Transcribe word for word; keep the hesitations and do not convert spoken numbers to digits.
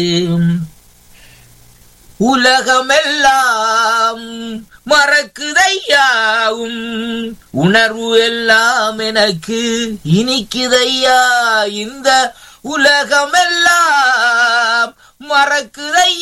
உலகமெல்லாம் மறக்குதையாவும் உணர்வு எல்லாம் எனக்கு இனிக்குதையா. இந்த உலகமெல்லாம் மறக்குதையா.